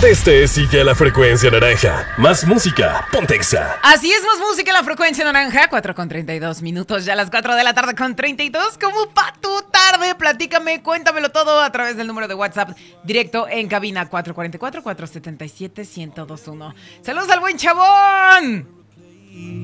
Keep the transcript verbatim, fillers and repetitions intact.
Este sigue la frecuencia naranja. Más música, Pontexa. Así es, más música en la frecuencia naranja. cuatro con treinta y dos minutos, ya a las cuatro de la tarde con treinta y dos. ¿Cómo va tu tarde? Platícame, cuéntamelo todo a través del número de WhatsApp directo en cabina cuatro cuatro cuatro, cuatro siete siete, uno cero dos uno. ¡Saludos al buen Chabón!